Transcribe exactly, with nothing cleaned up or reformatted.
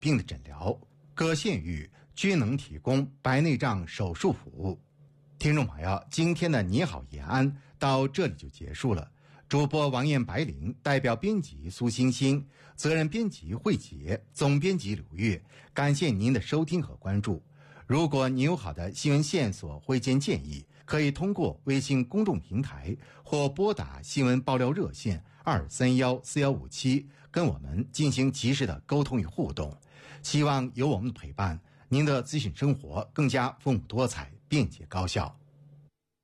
病的诊疗，各县域均能提供白内障手术服务。听众朋友，今天的你好延安到这里就结束了。主播王艳白灵代表编辑苏欣欣，责任编辑慧杰，总编辑刘月，感谢您的收听和关注。如果你有好的新闻线索或意见建议，可以通过微信公众平台或拨打新闻爆料热线二三幺四幺五七，跟我们进行及时的沟通与互动。希望有我们的陪伴，您的资讯生活更加丰富多彩、便捷高效。